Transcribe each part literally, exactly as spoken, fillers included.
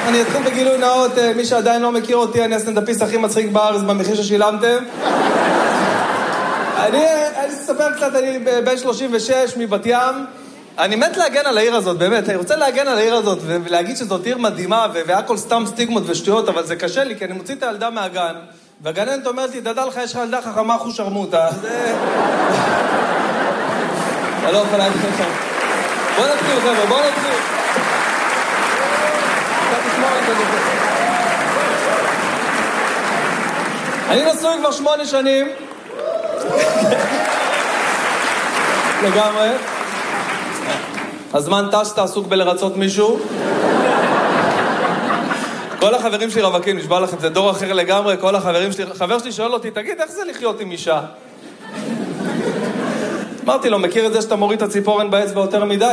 אני אתחיל בגילוי נאות, מי שעדיין לא מכיר אותי, אני הסטנדאפיסט הכי מצחיק בארץ במחיר ששילמתם. אני אספר קצת, אני בן שלושים ושש מבת ים. אני מת להגן על העיר הזאת, באמת. אני רוצה להגן על העיר הזאת ולהגיד שזאת עיר מדהימה והכל סתם סטיגמות ושטויות, אבל זה קשה לי, כי אני מוציא את הילדה מהגן, והגננת אומרת לי, תדע לך, יש לך ילדה חכמה אחו שרמוטה. זה... אני לא יכול להגיד לך. בוא נתחיל, חבר'ה, בוא נתחיל. אני נשוי כבר שמונה שנים. לגמרי. הזמן טס, אתה עסוק בלרצות מישהו. כל החברים שלי רווקים, נשבע לכם, זה דור אחר לגמרי. כל החברים שלי, חבר שלי שואל אותי, תגיד, איך זה לחיות עם אישה? אמרתי לו, מכיר את זה שאתה מוריד את הציפורן באצבע יותר מדי?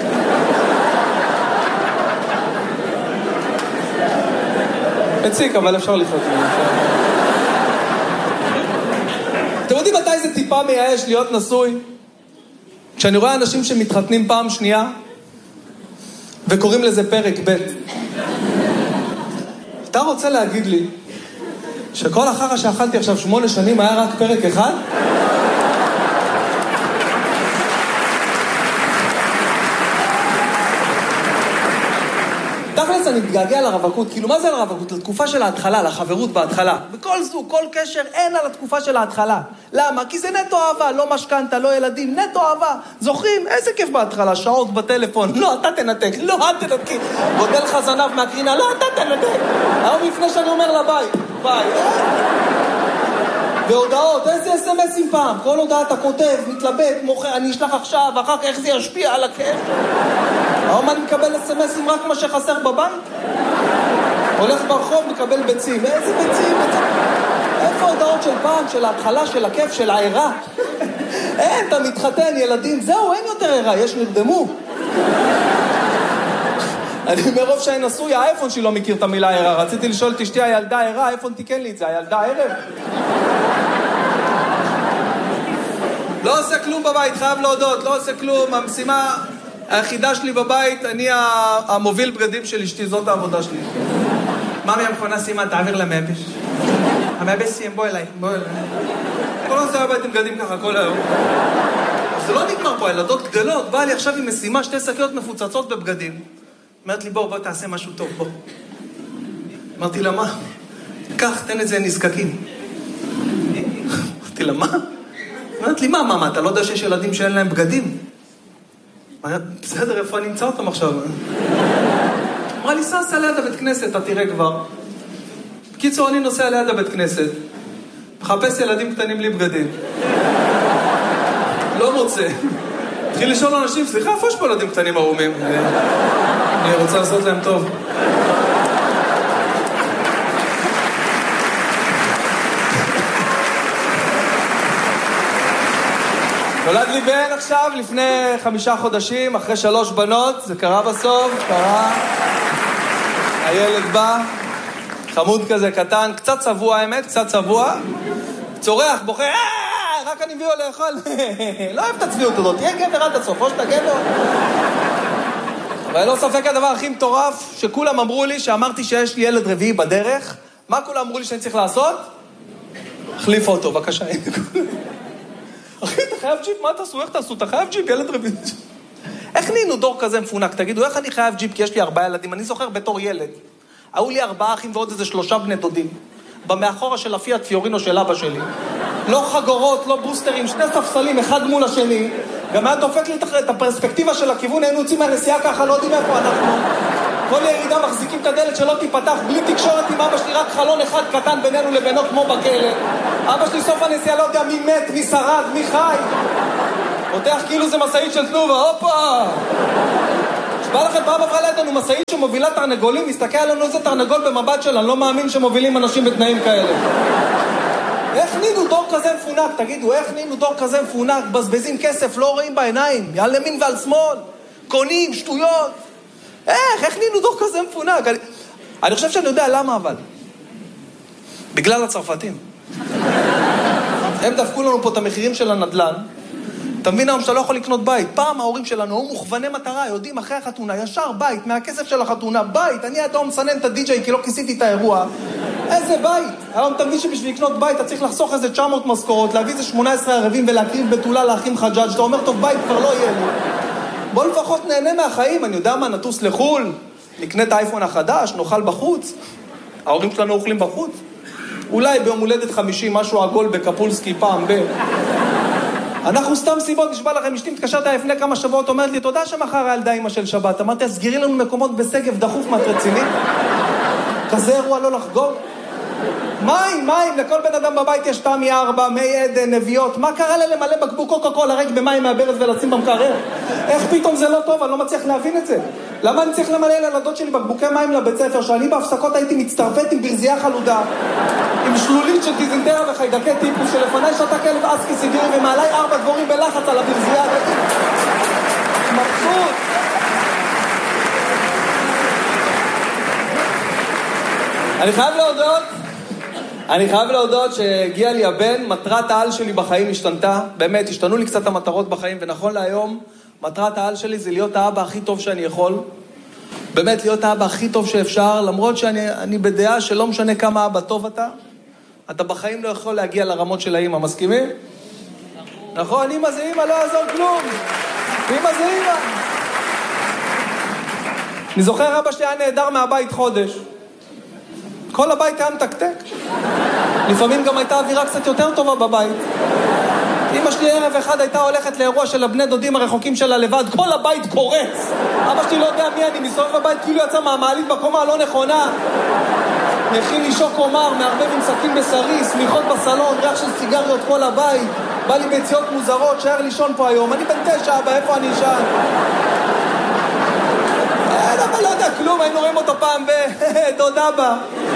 מציק, אבל אפשר לחיות עם אישה. אתם יודעים מתי זה טיפה מייאש להיות נשוי? כשאני רואה אנשים שמתחתנים פעם שנייה וקוראים לזה פרק ב'. אתה רוצה להגיד לי שכל החרא שאכלתי עכשיו שמונה שנים היה רק פרק אחד? תכלס אני מתגעגע לרווקות, כאילו מה זה לרווקות? לתקופה של ההתחלה, לחברות בהתחלה. בכל זוג, כל קשר, אין על התקופה של ההתחלה. למה? כי זה נטו אהבה, לא משכנתה, לא ילדים, נטו אהבה. זוכרים? איזה כיף בהתחלה, שעות בטלפון, לא, אתה תנתק, לא, את תנתקי. גודל לך זנב מהקרינה, לא, אתה תנתק. היום לפני שאני אומר לה ביי, ביי. והודעות, איזה אס-אמסים פעם? כל הודעה אתה כותב, מתלבט, מוכר, אני אשלח עכשיו, אחר כך איך זה ישפיע על הקשר? היום אני מקבל אס-אמסים רק מה שחסר בבית? הולך ברחוב, מקבל ביצים. איזה ביצים? איפה הודעות של פעם, של ההתחלה, של הכיף, של העירה? אין, אתה מתחתן, ילדים, זהו, אין יותר עירה, יש נרדמו. אני מרוב שאני נשוי, האייפון שלי לא מכיר את המילה עירה. רציתי לשאול את אשתי, הילדה עירה, האייפון תיקן לי את זה, הילדה ערב. לא עושה כלום בבית, חייב להודות, לא עושה כלום. המשימה היחידה שלי בבית, אני המוביל בגדים של אשתי, זאת העבודה שלי. מאמי המכונה סימן, תעביר למייבש. המייבש סיים, בוא אליי, בוא אליי. כל הזמן הבית עם בגדים ככה, כל היום. זה לא נגמר פה, הילדות גדלות. באה לי עכשיו עם משימה, שתי שקיות מפוצצות בבגדים. אמרת לי, בוא, בוא, תעשה משהו טוב, בוא. אמרתי לה, מה? קח, תן את זה נזקקים. אמרתי לה, מה? אמרת לי, מה, מה, מה, אתה לא יודע שיש ילדים שאין להם בגדים? בסדר, איפה אני אמצא אותם עכשיו? אמרה לי, סע, סע ליד הבית כנסת, אתה תראה כבר. בקיצור, אני נוסע ליד הבית כנסת, מחפש ילדים קטנים בלי בגדים. לא מוצא. התחיל לשאול אנשים, סליחה, איפה יש פה ילדים קטנים ערומים? אני רוצה לעשות להם טוב. נולד לי בן עכשיו, לפני חמישה חודשים, אחרי שלוש בנות, זה קרה בסוף, קרה. הילד בא, חמוד כזה קטן, קצת צבוע האמת, קצת צבוע, צורח, בוכה, רק אני מביא לו לאכול. לא אוהב את הצביעות הזאת, תהיה גבר עד הסוף, או שאתה גבר. אבל לא ספק הדבר הכי מטורף, שכולם אמרו לי, שאמרתי שיש לי ילד רביעי בדרך, מה כולם אמרו לי שאני צריך לעשות? החליף אותו, בבקשה. אחי, אתה חייב ג'יפ, מה תעשו? איך תעשו? אתה חייב ג'יפ, ילד רביעי. איך נהיינו דור כזה מפונק? תגידו, איך אני חייב ג'יפ? כי יש לי ארבעה ילדים. אני זוכר בתור ילד. היו לי ארבעה אחים ועוד איזה שלושה בני דודים. במאחורה של הפיאט פיורינו של אבא שלי. לא חגורות, לא בוסטרים, שני ספסלים, אחד מול השני. גם היה דופק לי את הפרספקטיבה של הכיוון, היינו יוצאים מהנסיעה ככה, לא יודעים איפה אנחנו. כל ירידה מחזיקים את הדלת שלא תיפתח, בלי תקשורת עם אבא שלי, רק חלון אחד קטן בינינו לבינו כמו בכלא. אבא שלי סוף הנסיעה לא יודע מי מת, מי שרד, מי חי. פותח כאילו זה מסעית של תנובה, הופה! שבא לכם פעם עברה לידינו מסעית שמובילה תרנגולים, מסתכל עלינו איזה תרנגול במבט שלה, אני לא מאמין שמובילים אנשים בתנאים כאלה. איך נהיינו דור כזה מפונק? תגידו, איך נהיינו דור כזה מפונק? בזבזים כסף, לא רואים בעיניים, על ימין ועל שמאל, קונים, שטויות. איך, איך נהיינו דור כזה מפונק? אני, אני חושב שאני יודע למה אבל. בגלל הצרפתים. הם דפקו לנו פה את המחירים של הנדל"ן, אתה מבין היום שאתה לא יכול לקנות בית. פעם ההורים שלנו היו מוכווני מטרה, יודעים אחרי החתונה, ישר בית, מהכסף של החתונה, בית. אני עד היום מסנן את הדי-ג'יי כי לא כיסיתי את האירוע. איזה בית? היום אתה מבין שבשביל לקנות בית אתה צריך לחסוך איזה תשע מאות משכורות, להביא איזה שמונה עשרה ערבים ולהקריב בתולה לאחים חג'אג'. אתה אומר, טוב, בית כבר לא יהיה לי. בוא לפחות נהנה מהחיים, אני יודע מה, נטוס לחול, נקנה את האייפון החדש, נאכל בחוץ. ההורים שלנו אוכלים בחוץ. אולי ביום הולדת חמישים, משהו עגול בקפולסקי פעם ב... אנחנו סתם סיבות, נשבע לכם, אשתי מתקשרת לפני כמה שבועות, אומרת לי, תודה שמחר הילדה אמא של שבת. אמרתי, סגירי לנו מקומות בסגב דחוף מהרציני. כזה אירוע לא לחגוג. מים, מים, לכל בן אדם בבית יש תמי ארבע, מי עדן, נביאות. מה קרה לה למלא בקבוק קוקה קולה ריק במים מהברז ולשים במקרר? איך פתאום זה לא טוב? אני לא מצליח להבין את זה. למה אני צריך למלא לילדות שלי בקבוקי מים לבית ספר, שאני בהפסקות הייתי מצטרפת עם ברזייה חלודה, עם שלולית של דיזנטרה וחיידקי טיפוס, שלפניי שתה כלב אסקי סיגרי ומעליי ארבע דבורים בלחץ על הברזייה. מבסוט. אני חייב להודות, אני חייב להודות שהגיע לי הבן, מטרת העל שלי בחיים השתנתה, באמת, השתנו לי קצת המטרות בחיים, ונכון להיום, מטרת העל שלי זה להיות האבא הכי טוב שאני יכול, באמת להיות האבא הכי טוב שאפשר, למרות שאני אני בדעה שלא משנה כמה אבא טוב אתה, אתה בחיים לא יכול להגיע לרמות של האמא, מסכימים? נכון, אמא זה אמא, לא יעזור כלום, אמא זה אמא. אני זוכר אבא שלי היה נהדר מהבית חודש, כל הבית היה מתקתק. לפעמים גם הייתה אווירה קצת יותר טובה בבית. אמא שלי ערב אחד הייתה הולכת לאירוע של הבני דודים הרחוקים שלה לבד, כל הבית קורץ. אבא שלי לא יודע מי אני, מסתובב בבית כאילו יצא מהמעלית בקומה הלא נכונה. מכין לי שוק קומר, מערבב עם סכין בשרי, סמיכות בסלון, ריח של סיגריות כל הבית. בא לי ביציות מוזרות, שער לישון פה היום. אני בן תשע, אבא, איפה אני אשן? אין, אבל לא יודע כלום, היינו רואים אותו פעם בדוד אבא.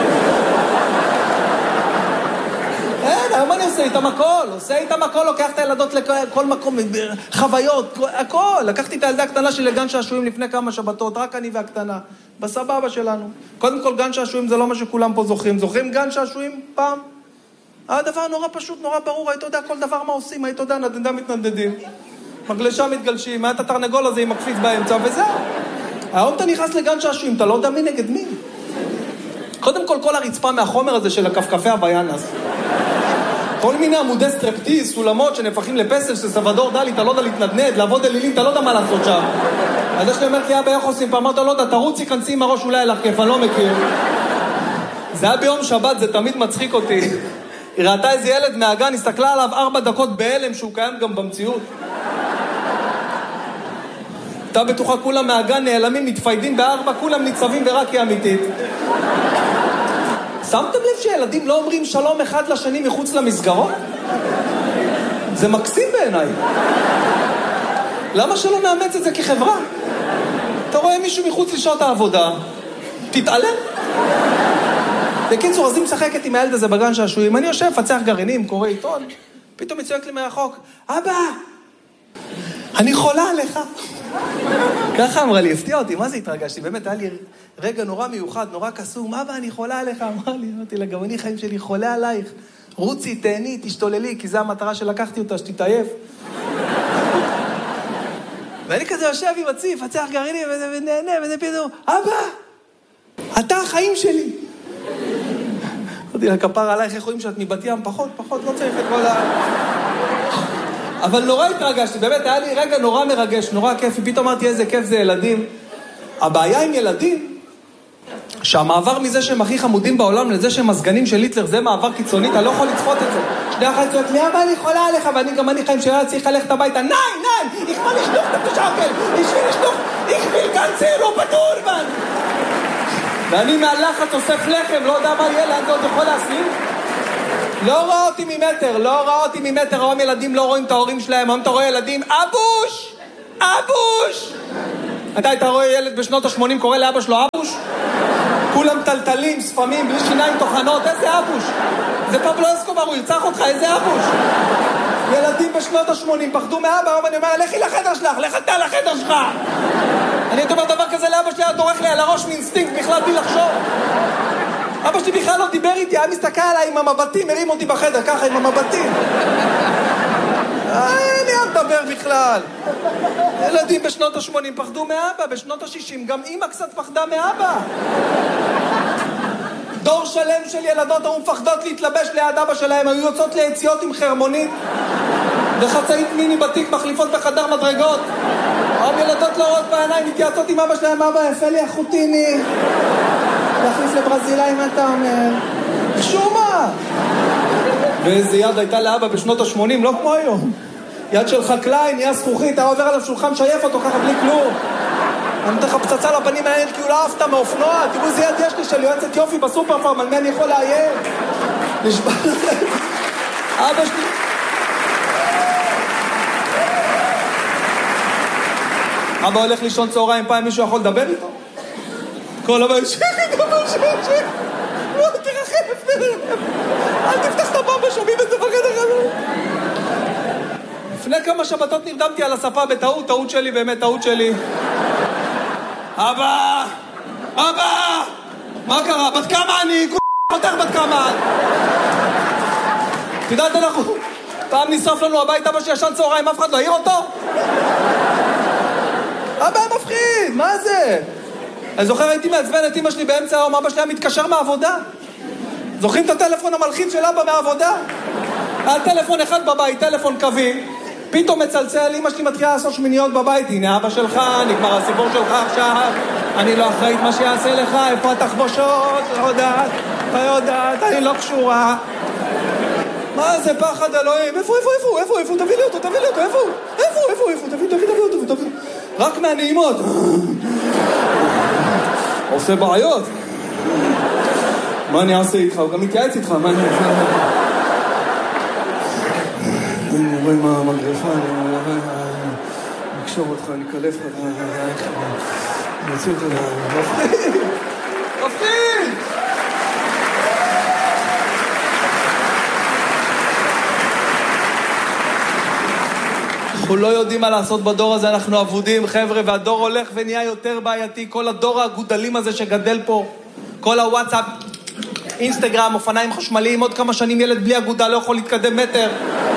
אין, היום אני עושה איתם הכל, עושה איתם הכל, לוקח את הילדות לכל מקום, חוויות, הכל. לקחתי את הילדה הקטנה שלי לגן שעשועים לפני כמה שבתות, רק אני והקטנה, בסבבה שלנו. קודם כל, גן שעשועים זה לא מה שכולם פה זוכרים. זוכרים גן שעשועים פעם? הדבר נורא פשוט, נורא ברור, היית יודע כל דבר מה עושים, היית יודע, נדנדה מתנדדים, מגלשה מתגלשים, היה את התרנגול הזה עם מקפיץ באמצע, וזהו. היום אתה נכנס לגן שעשועים, אתה לא יודע מי נגד מי. קודם כל, כל הרצפה מהחומר הזה של הכפכפי הוויאנס. כל מיני עמודי סטרפטיז, סולמות שנפחים לפסל של סבדור דלי, אתה לא יודע להתנדנד, לעבוד אלילים, אתה לא יודע מה לעשות שם. אז יש לי אומר, כי אבא איך עושים פעם, אמרת, לא יודע, תרוצי, כנסי עם הראש אולי אליך כיף, אני לא מכיר. זה היה ביום שבת, זה תמיד מצחיק אותי. היא ראתה איזה ילד מהגן, הסתכלה עליו ארבע דקות בהלם שהוא קיים גם במציאות. אתה בטוחה כולם מהגן נעלמים, מתפיידים בארבע, כולם ניצבים ורק היא אמיתית. שמתם לב שילדים לא אומרים שלום אחד לשני מחוץ למסגרות? זה מקסים בעיניי. למה שלא נאמץ את זה כחברה? אתה רואה מישהו מחוץ לשעות העבודה, תתעלם. בקיצור, אז היא משחקת עם הילד הזה בגן שעשועים, אני יושב, פצח גרעינים, קורא עיתון, פתאום היא צועקת לי מהרחוק, אבא, אני חולה עליך. ככה אמרה לי, הפתיע אותי, מה זה התרגשתי? באמת, היה לי רגע נורא מיוחד, נורא קסום, אבא, אני חולה עליך, אמרה לי, אמרתי לה, גם אני חיים שלי חולה עלייך, רוצי, תהני, תשתוללי, כי זו המטרה שלקחתי אותה, שתתעייף. ואני כזה יושב עם הציף, פצח גרעינים, ונהנה, וזה פתאום, אבא, אתה החיים שלי. אמרתי לה, כפר עלייך, איך רואים שאת מבת ים, פחות, פחות, לא צריך את כל ה... אבל נורא התרגשתי, באמת, היה לי רגע נורא מרגש, נורא כיפי, פתאום אמרתי איזה כיף זה ילדים. הבעיה עם ילדים, שהמעבר מזה שהם הכי חמודים בעולם לזה שהם הסגנים של היטלר, זה מעבר קיצוני, אתה לא יכול לצפות את זה. שני אחת צועק לי, אבא, אני חולה עליך, ואני גם אני חיים שהיה צריך ללכת הביתה, ניי, ניי, איך מה נשלוח את השקל, איך מה נשלוח, איך מילגן צעירו בטורבן. ואני מהלחץ אוסף לחם, לא יודע מה יהיה, לאן זה עוד יכול להסלים. לא רואה אותי ממטר, לא רואה אותי ממטר, היום ילדים לא רואים את ההורים שלהם, היום אתה רואה ילדים, אבוש! אבוש! אתה היית רואה ילד בשנות ה-שמונים קורא לאבא שלו אבוש? כולם טלטלים, ספמים, בלי שיניים תוכנות, איזה אבוש? זה פבלו אסקובר, הוא ירצח אותך, איזה אבוש? ילדים בשנות ה-שמונים פחדו מאבא, היום אני אומר, לכי לחדר שלך, לך אתה לחדר שלך! אני הייתי אומר דבר כזה לאבא שלי, היה דורך לי על הראש מאינסטינקט בכלל בלי לחשוב. אבא שלי בכלל לא דיבר איתי, היה מסתכל עליי עם המבטים, הרים אותי בחדר, ככה עם המבטים. אין לי אל תדבר בכלל. בכלל. ילדים בשנות ה-שמונים פחדו מאבא, בשנות ה-שישים גם אמא קצת פחדה מאבא. דור שלם של ילדות היו מפחדות להתלבש ליד אבא שלהם, היו יוצאות ליציאות עם חרמונית וחצאית מיני בתיק מחליפות בחדר מדרגות. עוד ילדות לא רואות בעיניים, מתייעצות עם אבא שלהם, אבא יפה לי החוטיני. להחליף לברזילאי, מה אתה אומר? שומה! ואיזה יד הייתה לאבא בשנות ה-שמונים, לא כמו היום. יד של חקלאי, נהיה זכוכית, אתה עובר עליו שולחן, שייף אותו ככה בלי כלום. אני נותן לך פצצה לפנים מהילד כי הוא לא אהבת מאופנוע. תראו איזה יד יש לי של יועצת יופי בסופר פארם, על מי אני יכול לאיים? נשבע לכם. אבא שלי... אבא הולך לישון צהריים, פעם מישהו יכול לדבר איתו? כל הבא, שקט, אבא, שקט. לא, תרחף, תרחף. אל תפתח את הבמבה, שומעים את זה בחדר הזה. לפני כמה שבתות נרדמתי על הספה בטעות, טעות שלי, באמת טעות שלי. אבא! אבא! מה קרה? בת כמה אני? פותח בת כמה? תדעת אנחנו... פעם נשרף לנו הבית, אבא שישן צהריים, אף אחד לא העיר אותו? אבא מפחיד, מה זה? אני זוכר, הייתי מעצבן את אמא שלי באמצע היום, אבא שלי היה מתקשר מהעבודה. זוכרים את הטלפון המלחיץ של אבא מהעבודה? היה טלפון אחד בבית, טלפון קווי, פתאום מצלצל, אמא שלי מתחילה לעשות שמיניות בבית, הנה אבא שלך, נגמר הסיפור שלך עכשיו, אני לא אחראית מה שיעשה לך, איפה התחבושות, לא יודעת, לא יודעת, אני לא קשורה. מה זה פחד אלוהים? איפה, איפה, איפה, איפה, איפה, תביא לי אותו, תביא לי אותו, איפה, איפה, איפה, איפה, תביא, תביא, תביא אותו, תביא. רק מהנעימות. עושה בעיות. מה אני אעשה איתך? הוא גם מתייעץ איתך, מה אני אעשה? אני רואה מה המגרפה, אני אקשור אותך, אני אקלף לך, אני אוציא אותך, מפחיד! מפחיד! אנחנו לא יודעים מה לעשות בדור הזה, אנחנו עבודים, חבר'ה, והדור הולך ונהיה יותר בעייתי, כל הדור הגודלים הזה שגדל פה, כל הוואטסאפ, אינסטגרם, אופניים חשמליים, עוד כמה שנים ילד בלי אגודה לא יכול להתקדם מטר.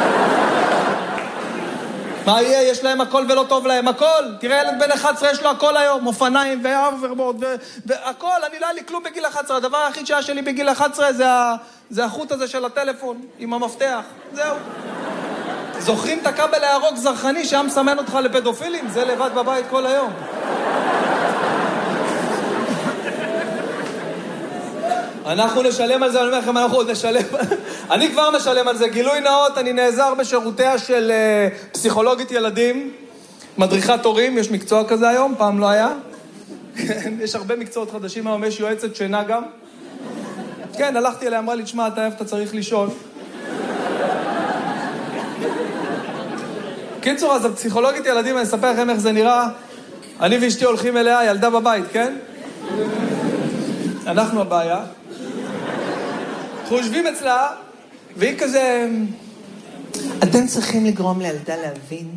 מה יהיה? יש להם הכל ולא טוב להם, הכל. תראה, ילד בן אחת עשרה יש לו הכל היום, אופניים ואוברבורד והכל. אני לא היה לי כלום בגיל אחת עשרה, הדבר היחיד שהיה שלי בגיל אחת עשרה זה, ה... זה החוט הזה של הטלפון עם המפתח, זהו. זוכרים את הכבל הירוק זרחני שהיה מסמן אותך לפדופילים? זה לבד בבית כל היום. אנחנו נשלם על זה, אני אומר לכם, אנחנו עוד נשלם. אני כבר משלם על זה. גילוי נאות, אני נעזר בשירותיה של uh, פסיכולוגית ילדים, מדריכת הורים, יש מקצוע כזה היום, פעם לא היה. יש הרבה מקצועות חדשים היום, יש יועצת שינה גם. כן, הלכתי אליה, אמרה לי, תשמע, אתה איפה אתה צריך לישון. קיצור, אז הפסיכולוגית ילדים, אני אספר לכם איך זה נראה. אני ואשתי הולכים אליה, ילדה בבית, כן? אנחנו הבעיה. אנחנו יושבים אצלה, והיא כזה... אתם צריכים לגרום לילדה להבין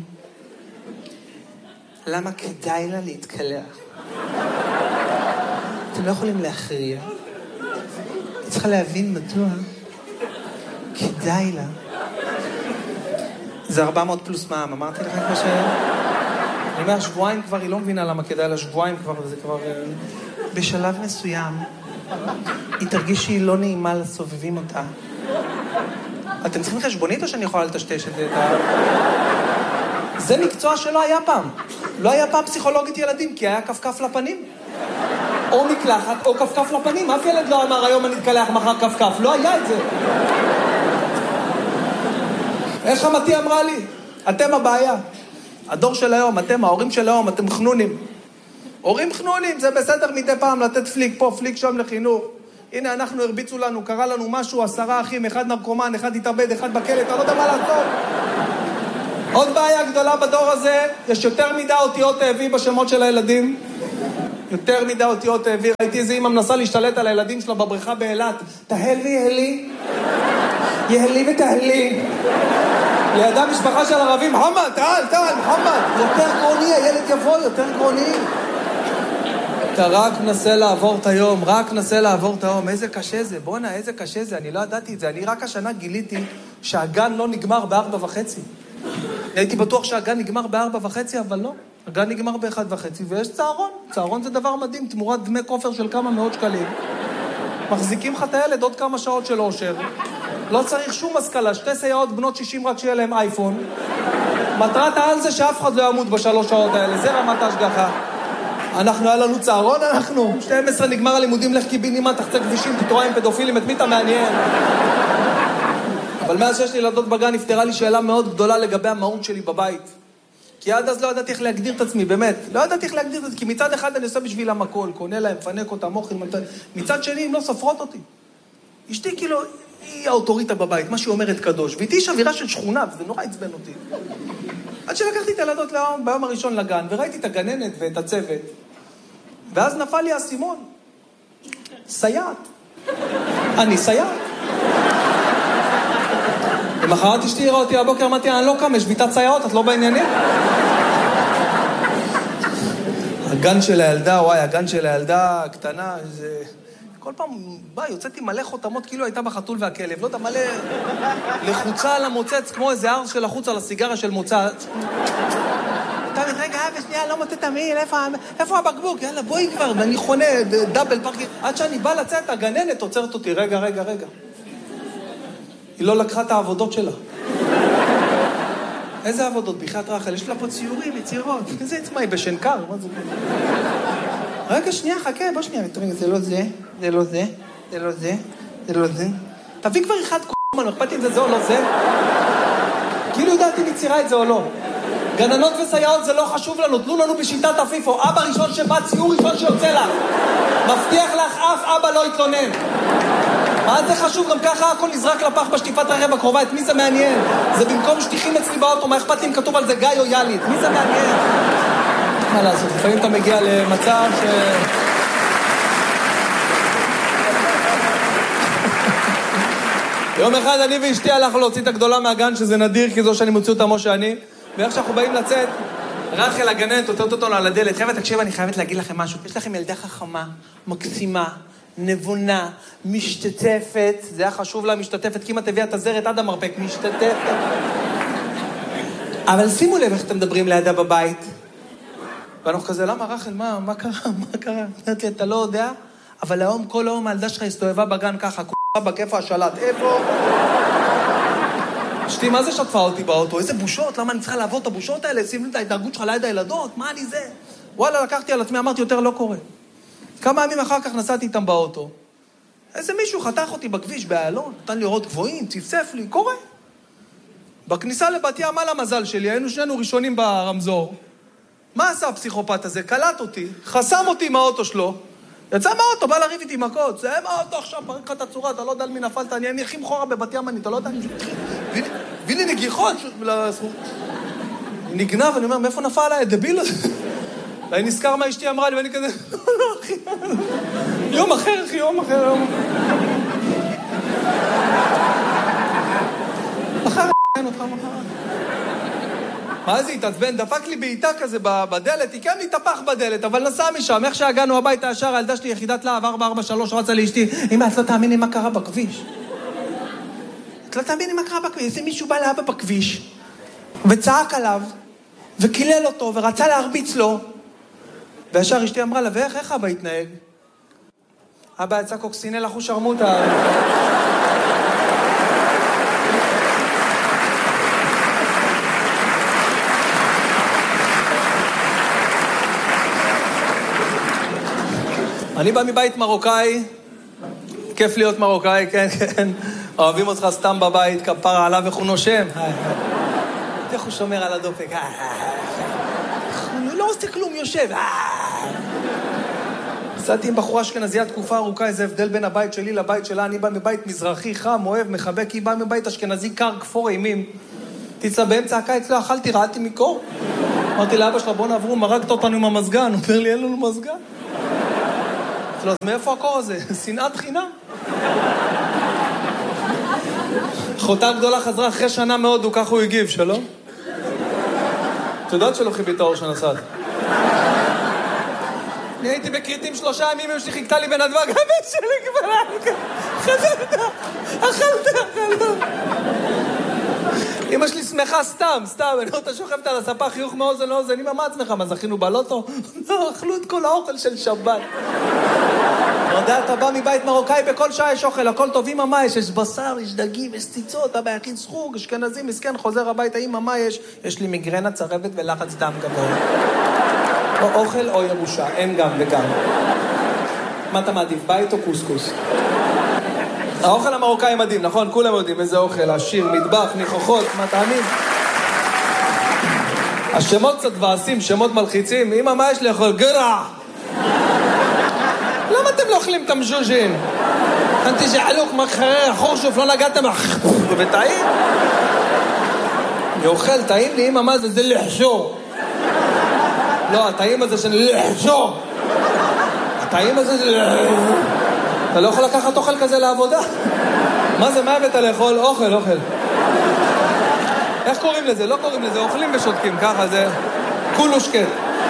למה כדאי לה להתקלח. אתם לא יכולים להכריע. היא צריכה להבין מדוע כדאי לה. זה ארבע מאות פלוס מע"מ, אמרתי לכם כבר ש... אני אומר, שבועיים כבר, היא לא מבינה למה כדאי לה, שבועיים כבר, וזה כבר... בשלב מסוים, היא תרגיש שהיא לא נעימה לסובבים אותה. אתם צריכים חשבונית או שאני יכולה לטשטש את זה? זה מקצוע שלא היה פעם. לא היה פעם פסיכולוגית ילדים, כי היה כפכף לפנים. או מקלחת או כפכף לפנים. אף ילד לא אמר, היום אני אתקלח מחר כפכף. לא היה את זה. איך חמתי אמרה לי? אתם הבעיה. הדור של היום, אתם, ההורים של היום, אתם חנונים. הורים חנונים, זה בסדר מדי פעם לתת פליק פה, פליק שם לחינוך. הנה, אנחנו הרביצו לנו, קרה לנו משהו, עשרה אחים, אחד נרקומן, אחד התאבד, אחד בכלא, אתה לא יודע מה לעשות. עוד בעיה גדולה בדור הזה, יש יותר מדי אותיות האבי בשמות של הילדים. יותר מדי אותיות האבי. ראיתי איזה אמא מנסה להשתלט על הילדים שלה בבריכה באילת. תהל ויהלי. יהלי ותהלי. לידה משפחה של ערבים, חמד, תעל, תעל, חמד. יותר גרוני, הילד יבוא, יותר גרוני. אתה רק נסה לעבור את היום, רק נסה לעבור את היום. איזה קשה זה, בונה, איזה קשה זה, אני לא ידעתי את זה. אני רק השנה גיליתי שהגן לא נגמר בארבע וחצי. הייתי בטוח שהגן נגמר בארבע וחצי, אבל לא. הגן נגמר באחד וחצי, ויש צהרון. צהרון זה דבר מדהים, תמורת דמי כופר של כמה מאות שקלים. מחזיקים לך את הילד עוד כמה שעות של אושר. לא צריך שום השכלה, שתי סייעות בנות שישים רק שיהיה להם אייפון. מטרת העל זה שאף אחד לא ימות בשלוש שעות האלה, זה רמת ההשגחה. אנחנו, היה לנו צהרון, אנחנו. שתים עשרה נגמר הלימודים, לך קיבינימה, תחצה כבישים, תתראה עם פדופילים, את מי אתה מעניין? אבל מאז שיש לי ילדות בגן, נפתרה לי שאלה מאוד גדולה לגבי המהות שלי בבית. כי עד אז לא ידעתי איך להגדיר את עצמי, באמת. לא ידעתי איך להגדיר את עצמי, כי מצד אחד אני עושה בשבילם הכל, קונה להם, פנק אותם, אוכל, מצד שני, הם לא סופרות אותי. אשתי כאילו, היא האוטוריטה בבית, מה שהיא אומרת קדוש, ואיתי יש אווירה של שכונה, וזה נורא עצבן אותי. עד שלקחתי את הילדות ליום, ביום הראשון לגן, וראיתי את הגננת ואת הצוות, ואז נפל לי הסימון. סייעת. אני סייעת. למחרת אשתי הראה אותי הבוקר, אמרתי, אני לא קם, יש שביתת סייעות, את לא בעניינים? הגן של הילדה, וואי, הגן של הילדה הקטנה, זה... כל פעם, בא, יוצאתי מלא חותמות, כאילו הייתה בחתול והכלב, לא יודע, מלא לחוצה על המוצץ, כמו איזה ארס של החוץ על הסיגרה של מוצץ. תמיד, רגע, אבא, שנייה, לא מוצא תמיד, איפה הבקבוק? יאללה, בואי כבר, ואני חונה, דאבל פארקינג. עד שאני בא לצאת, הגננת עוצרת אותי, רגע, רגע, רגע. היא לא לקחה את העבודות שלה. איזה עבודות? בחיית רחל, יש לה פה ציורים, יצירות. איזה עצמה, היא בשנקר, מה זה? רגע, שנייה, חכה, בוא שנייה. רגע, זה לא זה, זה לא זה, זה לא זה, זה לא זה. תביא כבר אחד קומן, אכפת אם זה זה או לא זה. כאילו יודעת אם יצירה את זה או לא. גננות וסייעות זה לא חשוב לנו, תנו לנו בשיטת הפיפו. אבא ראשון שבא, ציור ראשון שיוצא לך. מבטיח לך, אף אבא לא יתלונן. מה זה חשוב? גם ככה הכל נזרק לפח בשטיפת הרכב הקרובה, את מי זה מעניין? זה במקום שטיחים אצלי באוטו, מה אכפת לי אם כתוב על זה גיא או יאלית? מי זה מעניין? מה לעשות? לפעמים אתה מגיע למצב ש... יום אחד אני ואשתי הלכנו להוציא את הגדולה מהגן, שזה נדיר, כי זו שאני מוציא אותה כמו שאני, ואיך שאנחנו באים לצאת, רחל הגננת עוצרת אותנו על הדלת. חבר'ה, תקשיב, אני חייבת להגיד לכם משהו. יש לכם ילדה חכמה, מקסימה, נבונה, משתתפת, זה היה חשוב לה, משתתפת, כמעט הביאה את הזרת עד המרפק, משתתפת. אבל שימו לב איך אתם מדברים לידה בבית. ואנחנו כזה, למה רחל, מה, מה קרה, מה קרה? אמרתי, אתה לא יודע, אבל היום, כל היום הילדה שלך הסתובבה בגן ככה, כולה בכיפה השלט, איפה? אשתי, מה זה שטפה אותי באוטו? איזה בושות, למה אני צריכה לעבור את הבושות האלה? שימו את ההתנהגות שלך ליד הילדות, מה אני זה? וואלה, לקחתי על עצמי, אמרתי, יותר לא קורה. כמה ימים אחר כך נסעתי איתם באוטו. איזה מישהו חתך אותי בכביש באיילון, נתן לי אורות גבוהים, צפצף לי, קורה. בכניסה לבת ים, על המזל שלי, היינו שנינו ראשונים ברמזור. מה עשה הפסיכופת הזה? קלט אותי, חסם אותי עם האוטו שלו, יצא מהאוטו, בא לריב איתי מכות, זה מהאוטו עכשיו, פרק לך את הצורה, אתה לא יודע על מי נפלת, אני אני הכי מחורה בבת ים, אני, אתה לא יודע, הביא לי נגיחות, נגנב, אני אומר, מאיפה נפל עליי, דביל הזה? ואני נזכר מה אשתי אמרה לי, ואני כזה, לא, לא, אחי, יום אחר, אחי, יום אחר, יום אחר. מחר, אין אותך מחר. מה זה התעצבן? דפק לי בעיטה כזה בדלת, היא כן להתהפך בדלת, אבל נסע משם, איך שהגענו הביתה ישר, הילדה שלי יחידת להב ארבע ארבע שלוש, רצה לאשתי, אמא, את לא תאמיני מה קרה בכביש. את לא תאמיני מה קרה בכביש, איזה מישהו בא לאבא בכביש, וצעק עליו, וקילל אותו, ורצה להרביץ לו, וישר אשתי אמרה לה, ואיך, איך אבא התנהג? אבא יצא קוקסינל אחו שרמוטה. אני בא מבית מרוקאי, כיף להיות מרוקאי, כן, כן. אוהבים אותך סתם בבית, כפרה עליו איך הוא נושם. איך הוא שומר על הדופק. הוא לא עושה כלום, יושב. עשיתי עם בחורה אשכנזייה תקופה ארוכה, איזה הבדל בין הבית שלי לבית שלה. אני בא מבית מזרחי, חם, אוהב, מחבק, היא באה מבית אשכנזי קר, כפור אימים. תצלה באמצע הקיץ, לא אכלתי, רעדתי מקור. אמרתי לאבא שלה, בוא נעברו, מרגת אותנו עם המזגן. הוא אומר לי, אין לנו מזגן. אז מאיפה הקור הזה? שנאת חינם. אחותה גדולה חזרה אחרי שנה מאוד, הוא ככה הוא הגיב, שלום? את יודעת שלא חיבי את האור שנסעת. אני הייתי בקריטים שלושה ימים, אמא שלי חיכתה לי בנדבק, הבן שלי כבר חזרת, אכלת, אכלת. אמא שלי שמחה סתם, סתם, אני רואה אותה שוכבת על הספה, חיוך מאוזן לאוזן, אמא, מה עצמך? מה, זכינו בלוטו? לא, אכלו את כל האוכל של שבת. יודע, אתה בא מבית מרוקאי, בכל שעה יש אוכל, הכל טוב, אמא, מה יש? יש בשר, יש דגים, יש ציצות, אבא יכין סחוג, אשכנזי, מסכן, חוזר הביתה, אמא, מה יש? יש לי מיגרנה, צרבת ולחץ דם גבוה. או אוכל או ירושה, אין גם וגם. מה אתה מעדיף, בית או קוסקוס? האוכל המרוקאי מדהים, נכון? כולם יודעים איזה אוכל, עשיר, מטבח, ניחוחות, מטעמים. השמות קצת ועשים, שמות מלחיצים. אמא, מה יש לאכול? גרע! למה אתם לא אוכלים את המז'וז'ין? אנתי ג'עלוק מחרה, חורשוף, לא נגעתם וטעים? אני אוכל, טעים לי, אמא, מה זה? זה לחשור. לא, הטעים הזה של לחשור. הטעים הזה זה... אתה לא יכול לקחת אוכל כזה לעבודה? מה זה, מה הבאת לאכול? אוכל, אוכל. איך קוראים לזה? לא קוראים לזה, אוכלים ושותקים, ככה זה... כולו שקט.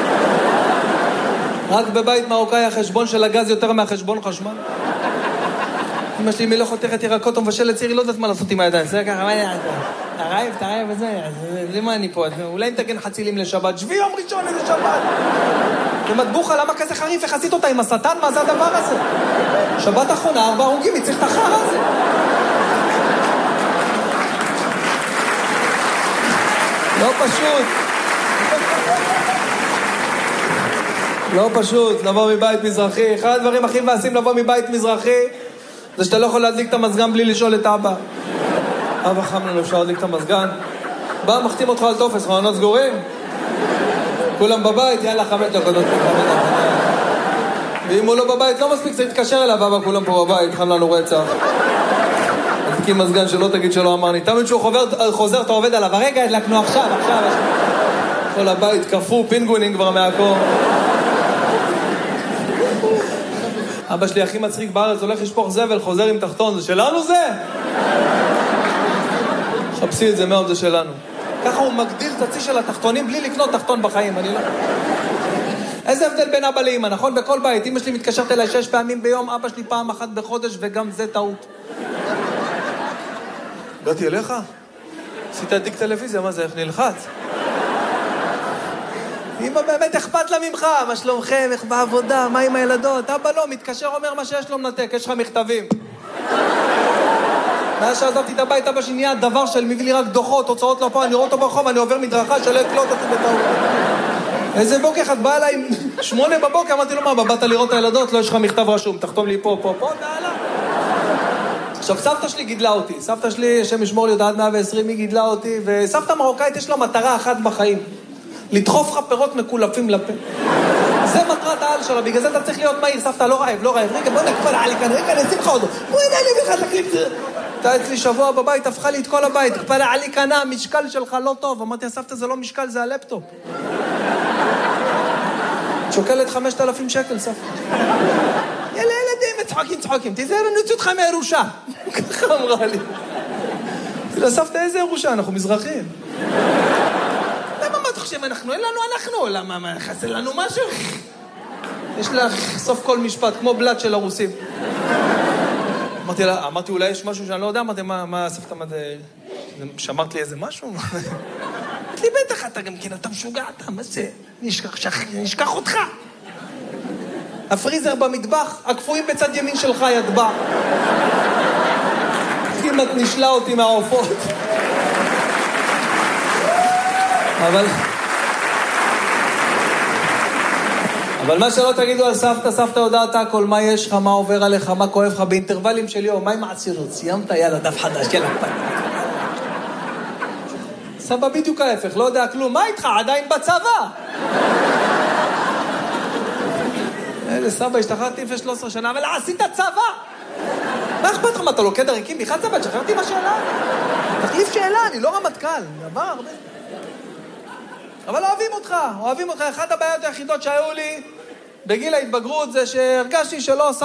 רק בבית מרוקאי החשבון של הגז יותר מהחשבון חשמל. אמא שלי, מי לא חותכת ירקות או מבשלת צירי, לא יודעת מה לעשות עם הידיים. זה ככה, מה יעד? הרעב, תרעב וזה, למה אני פה? אולי נתגן חצילים לשבת, שבי יום ראשון איזה שבת. ומטבוחה, למה כזה חריף? איך עשית אותה עם השטן? מה זה הדבר הזה? שבת האחרונה, ארבע הרוגים, היא צריך את החר הזה. לא פשוט. לא פשוט, לבוא מבית מזרחי. אחד הדברים הכי מבאסים לבוא מבית מזרחי, זה שאתה לא יכול להדליק את המזגן בלי לשאול את אבא. אבא, חם לנו, אפשר להדליק את המזגן? בא, מחתים אותך על טופס, חלונות סגורים. כולם בבית, יאללה, חמש דקות. ואם הוא לא בבית, לא מספיק, צריך להתקשר אליו, אבא, כולם פה בבית, חם לנו רצח. הדליקים מזגן שלא תגיד שלא אמרני. תמיד שהוא חוזר, אתה עובד עליו. הרגע, הדלקנו עכשיו, עכשיו. כל הבית קפוא, פינגונים כבר מהקור. אבא שלי הכי מצחיק בארץ, הולך לשפוך זבל, חוזר עם תחתון, זה שלנו זה? חפשי את זה מאוד, זה שלנו. ככה הוא מגדיר את הצי של התחתונים בלי לקנות תחתון בחיים, אני לא... איזה הבדל בין אבא לאמא, נכון? בכל בית, אמא שלי מתקשרת אליי שש פעמים ביום, אבא שלי פעם אחת בחודש, וגם זה טעות. הגעתי אליך? עשית עדיק טלוויזיה, מה זה, איך נלחץ? אמא באמת אכפת לה ממך, מה שלומכם, איך בעבודה, מה עם הילדות? אבא לא, מתקשר אומר מה שיש לו מנתק, יש לך מכתבים. מאז שעזבתי את הבית, אבא שלי נהיה דבר של מביא לי רק דוחות, הוצאות לא פה, אני רואה אותו ברחוב, אני עובר מדרכה שלא יקלוט אותי בטעות. איזה בוקר, את באה אליי שמונה בבוקר, אמרתי לו, מה, באת לראות את הילדות? לא, יש לך מכתב רשום, תחתום לי פה, פה, פה, תעלה. עכשיו, סבתא שלי גידלה אותי, סבתא שלי, השם ישמור לי אותה עד מאה ועשרים, היא גידלה אותי, וסבתא מרוקאית יש לו מטרה אחת בחיים. לדחוף לך פירות מקולפים לפה. זה מטרת העל שלה, בגלל זה אתה צריך להיות מהיר, סבתא, לא רעב, לא רעב, רגע, בוא נקפל עלי כאן, רגע, נשים לך אותו, בוא הנה, אני בכלל תקליף. אתה אצלי שבוע בבית, הפכה לי את כל הבית, קפל עלי כאן, המשקל שלך לא טוב. אמרתי, סבתא, זה לא משקל, זה הלפטופ. שוקלת חמשת אלפים שקל, סבתא. יאללה, ילדים, צחוקים, צחוקים, תיזהר, אני אוציא אותך מהירושה. ככה אמרה לי. תראה, סבתא, איזה ירושה? אנחנו מזרחים. חושב, אנחנו, אין לנו אנחנו, למה, מה, חסר לנו משהו? יש לה סוף כל משפט, כמו בלט של הרוסים. אמרתי לה, אמרתי, אולי יש משהו שאני לא יודע, אמרתי, מה, מה, סבתא, מה זה... שמרת לי איזה משהו? אמרתי לי, בטח, אתה גם כן, אתה משוגע, אתה, מה זה? נשכח אותך. הפריזר במטבח, הקפואים בצד ימין שלך ידבע. כמעט נשלה אותי מהעופות. אבל... אבל מה שלא תגידו על סבתא, סבתא יודעת הכל, מה יש לך, מה עובר עליך, מה כואב לך, באינטרוולים של יום, מה עם העצירות? סיימת, יאללה, דף חדש, יאללה. סבא בדיוק ההפך, לא יודע כלום, מה איתך? עדיין בצבא. אלה סבא, השתחררתי לפני שלוש עשרה שנה, אבל עשית צבא. מה אכפת לך, מה אתה לוקד הריקים? בכלל צבא, שחררתי בשאלה. תחליף שאלה, אני לא רמטכ"ל, עבר הרבה. אבל אוהבים אותך, אוהבים אותך. אחת הבעיות היחידות שהיו לי בגיל ההתבגרות זה שהרגשתי שלא עושה